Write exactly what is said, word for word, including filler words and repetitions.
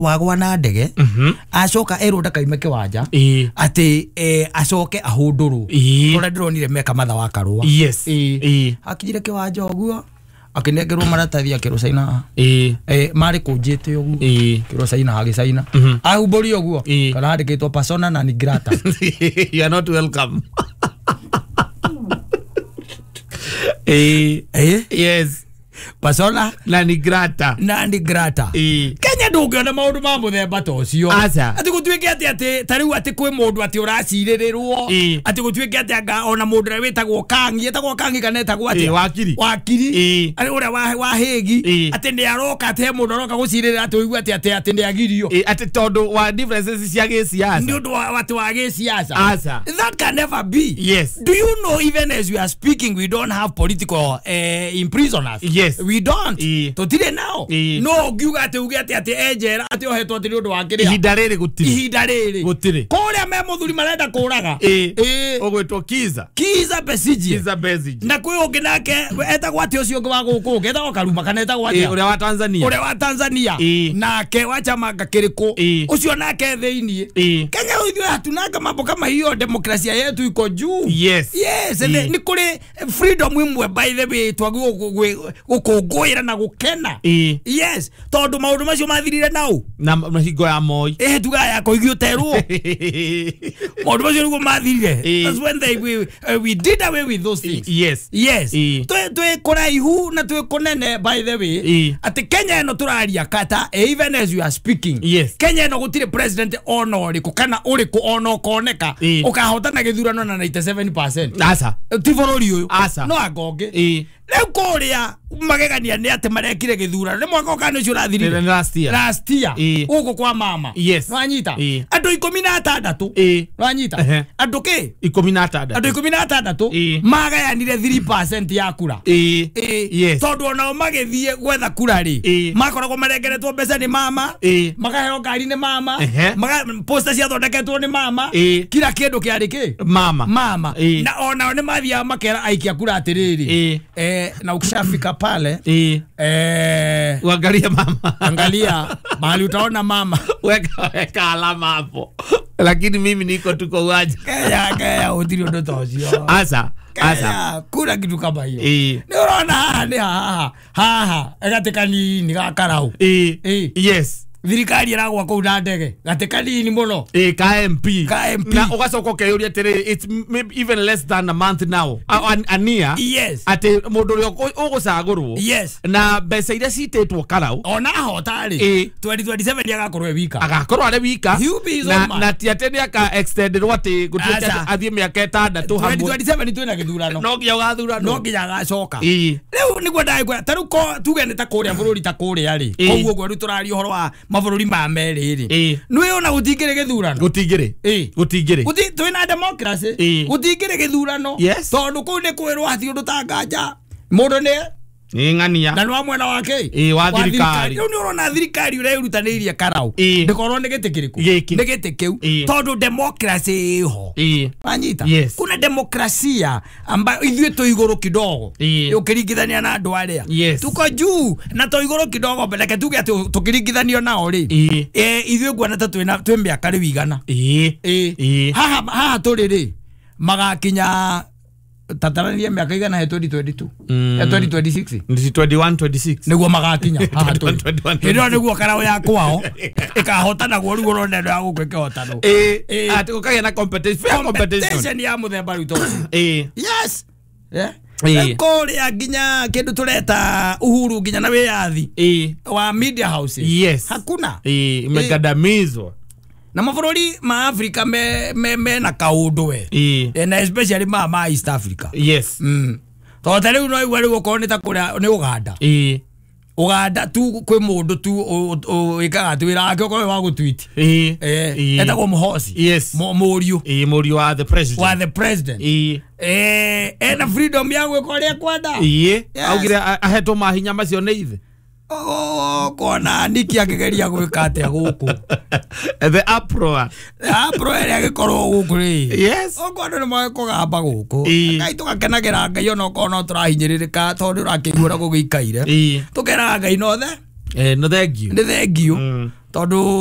wagwa na ndege acoka erwo ndakaime kiwanja ati eh acoke ahunduru tore ndironire meka matha wa karua yes eh akijire kiwanja oguo akinengerwo maratathi akiro saina eh eh mari kunjite oguo eh kiro saina hagi saina ahumburi oguo kana handikitwo persona non grata you are not welcome eh eh yes persona non grata non grata eh Kenya ndungiona maundu ma muthemba tocio ati gutwike ati ati tariu ati kwi mundu ati uracirirwo ati gutwike ati anga ona mundu wetagwo Kangi etagwo Kangi kana etagwo ati wakiri wakiri ari uria wa wa hegi ati ndi aroka ate mundu aroka gucirira ati uigwa ati ati ati ndi agirio ati tondu wa differences cia gisiasa ndi undu wati wa gisiasa asa that can never be. Yes. Do you know even as we are speaking we don't have political uh, imprisoners? Yes. We don't. E. Totire now. E. No giuga ate uge ate ate ejera ate ohetwo ati undu wa kiria. Ihindarere gutire. Ihindarere. Gutire. Koria me muthuri marenda kuraga. Eh. Eh. Ogwetwo Kiza. Kiza Besije. Kiza Besije. Na kwi ungi nake etagwo ati ucio wa guku etagwo Karuma kana etagwo ati. Eh, uria wa Tanzania. Uria wa Tanzania. E. Nake wacha manga kiriku. E. Ucio nake theinie. E. Kenya ithu hatunanga mambo kama hiyo, demokrasia yetu iko juu. Yes. Yes, e. Ni kuri freedom imwe by the way twagwo gukungwira na gukena. E. Yes, tondu maundu macio mathirire nau na mahingo ya Moi eh tuga ya ko igioterwo maundu macio niguo mathirire. That's when they we, uh, we did away with those things. Yes. Yes. Twe twe kuraihu na twe kunene by the way ati Kenya no turaria kata even as you are speaking. Yes. Kenya no gutire president ono riku kana uriku ono koneka ukahotana githurano na ninety-seven percent. Asa ti bururi uyu asa no agonge eh riu kuria magegania ni ate marekire githurano ni mwaka ukani ucio rathirire last year last year uko kwa mama. Yes. No anyita andu ikumi na six no anyita andu ki ikumi na six andu ikumi na six magayanire three percent ya kura eh yes tondu ona magithie gwetha kura ri makoragwo marengeretwo mbeca ni mama magaheo ngari ni mama maga poster cia thondeketwo ni mama kila kindu kiari ki mama mama na ona ni mathia makera aikia kura atiriri eh na ukishafika pale eh eh uangalia mama angalia mahali utaona mama weka weka alama hapo lakini mimi niko tuko uaje kaya kaya udiri ndo tocio asa asa kura kitu kama hiyo eh ni unaona ni ha ha ha egatekani ni gakarau eh yes thirikari iragwa ko ndege gatekani ni muno eh K M P K M P na ugacoka keyuria tere it's maybe even less than a month now ania yes ate mundu rio ugucagurwo yes na mbeca iria citetwo karau ona hotari twenty twenty-seven agakorwo wika agakorwo ari wika na na ti ate ni aka extended wati gutweka athie miaka itandatu hamwe twenty twenty-seven twina githurano no ngiya gathurano no ngiya gacoka riu niguo ndaigwa taruko tuge ni ta kuria bururi ta kuria ri koguo gwe turari uhoro wa mabũrũri ma merĩ rĩ nĩ ona gutingire githurano gutingire eh gutingire guti twina democracy gutingire githurano tondu kuu ni kwirwo hati undu tanganja mundu ni ni ngania na no mwena wake eh wa thirikari riu ni urona thirikari urerutanĩirie karau ndikorwo ni giti kiriku ni giti kiu tondu democracy ho anyita kuna demokrasia ambayo ithuĩ tũ igũrũ kidogo ukiringithania na andu aria tuko juu na tũ igũrũ kidogo beleke tuge ati tukiringithanio nao ri eh ithuĩ ngwana ta twina twi miaka riu igana eh eh haha haha tũrĩ ri magakinya tatarania miaka igana he twenty twenty-two ya twenty twenty-six ni twenty-one twenty-six niguo magakinya haha tu ndio niguo karao ya kwao ikahotana guo rugo ro nendo ya guko ikahotano eh ati ukagĩa na competition fair competition ya muthemba ruto eh yes yeah koria ginya kindu tureta uhuru ginya na wiyathi eh wa media houses yes hakuna eh imegandamizwa na mabũrũri ma Africa me me, me na kaundu we eh na especially ma ma East Africa yes mm to tare no igwa rigo ko nita kuria ni Uganda eh Uganda tu kwi mundu tu o ikaga twira ake ko wa go tweet eh eh eta ko muhosi yes moriu eh moriu wa the president wa the president eh eh ena freedom ya gwe ko ria kwenda eh augire ahetwo mahinya macio ni ithe oh kona niki agegeria gwika atia guku the uproar uproar ya gikoro guku ri yes okondo ni mwe kugamba guku ngai tugakenagira ngai ona kono turahinyiririka tondu rakigura gugikaire tukeraga ngai no the eh no thank you ni thank you tondu